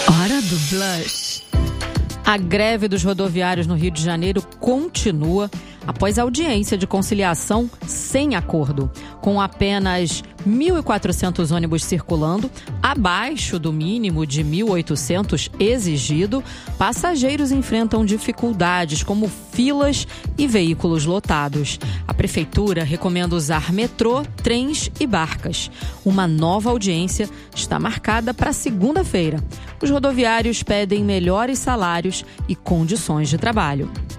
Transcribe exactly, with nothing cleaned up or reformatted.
Hora do Blush. A greve dos rodoviários no Rio de Janeiro continua após audiência de conciliação sem acordo. Com apenas mil e quatrocentos ônibus circulando, abaixo do mínimo de mil e oitocentos exigido, passageiros enfrentam dificuldades como filas e veículos lotados. A prefeitura recomenda usar metrô, trens e barcas. Uma nova audiência está marcada para segunda-feira. Os rodoviários pedem melhores salários e condições de trabalho.